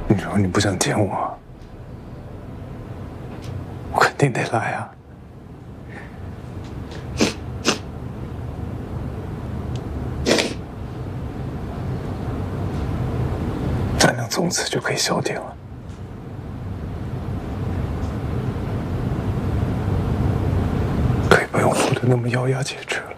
你说你不想见我，我肯定得来啊。咱俩从此就可以消停了。可以不用活得那么咬牙切齿了。